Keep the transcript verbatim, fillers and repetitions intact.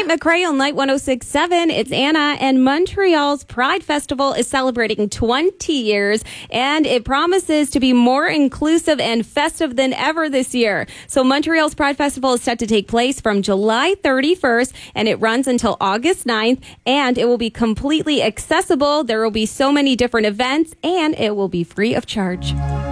Kent McRae on Light one oh six point seven. It's Anna, and Montreal's Pride Festival is celebrating twenty years, and it promises to be more inclusive and festive than ever this year. So Montreal's Pride Festival is set to take place from July thirty-first, and it runs until August ninth, and it will be completely accessible. There will be so many different events, and it will be free of charge.